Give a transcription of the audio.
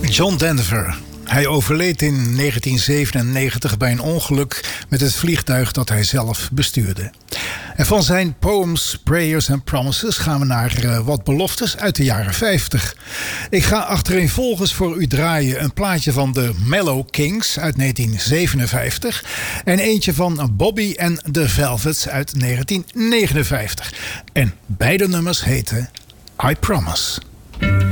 John Denver. Hij overleed in 1997 bij een ongeluk met het vliegtuig dat hij zelf bestuurde. En van zijn Poems, Prayers and Promises gaan we naar wat beloftes uit de jaren 50. Ik ga achtereenvolgens voor u draaien een plaatje van de Mellow Kings uit 1957... en eentje van Bobby and the Velvets uit 1959. En beide nummers heten I Promise.